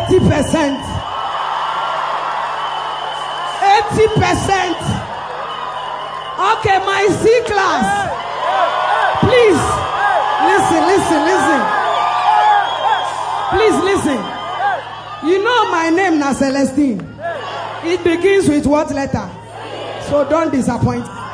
80%. 80%. Okay, my C class. Please, listen. Please listen. You know my name na Celestine. It begins with what letter? So don't disappoint me.